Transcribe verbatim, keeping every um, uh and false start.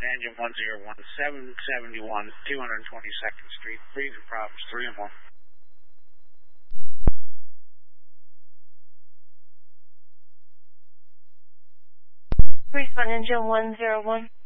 engine one zero one seven seventy-one, two hundred twenty-second Street, brief problems three and one. Brief on engine one zero one.